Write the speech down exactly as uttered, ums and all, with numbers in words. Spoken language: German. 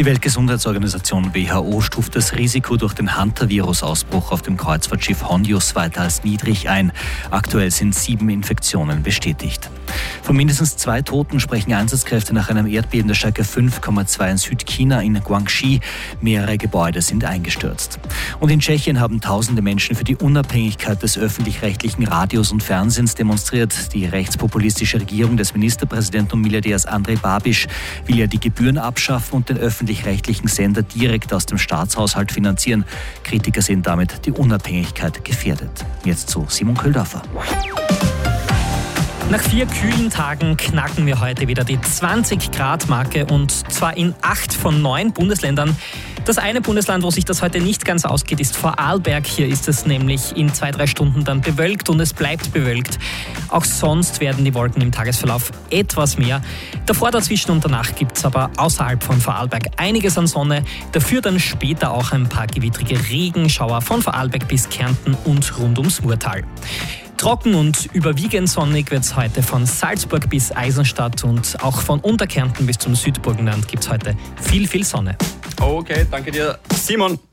Die Weltgesundheitsorganisation W H O stuft das Risiko durch den Hantavirus-Ausbruch auf dem Kreuzfahrtschiff Hondius weiter als niedrig ein. Aktuell sind sieben Infektionen bestätigt. Von mindestens zwei Toten sprechen Einsatzkräfte nach einem Erdbeben der Stärke fünf Komma zwei in Südchina in Guangxi. Mehrere Gebäude sind eingestürzt. Und in Tschechien haben tausende Menschen für die Unabhängigkeit des öffentlich-rechtlichen Radios und Fernsehens demonstriert. Die rechtspopulistische Regierung des Ministerpräsidenten und Milliardärs Andrej Babiš will ja die Gebühren abschaffen und den öffentlich-rechtlichen Sender direkt aus dem Staatshaushalt finanzieren. Kritiker sehen damit die Unabhängigkeit gefährdet. Jetzt zu Simon Köhldorfer. Nach vier kühlen Tagen knacken wir heute wieder die zwanzig Grad Marke und zwar in acht von neun Bundesländern. Das eine Bundesland, wo sich das heute nicht ganz ausgeht, ist Vorarlberg. Hier ist es nämlich in zwei, drei Stunden dann bewölkt und es bleibt bewölkt. Auch sonst werden die Wolken im Tagesverlauf etwas mehr. Davor, dazwischen und danach gibt es aber außerhalb von Vorarlberg einiges an Sonne. Dafür dann später auch ein paar gewittrige Regenschauer von Vorarlberg bis Kärnten und rund ums Murtal. Trocken und überwiegend sonnig wird es heute von Salzburg bis Eisenstadt und auch von Unterkärnten bis zum Südburgenland gibt es heute viel, viel Sonne. Okay, danke dir, Simon.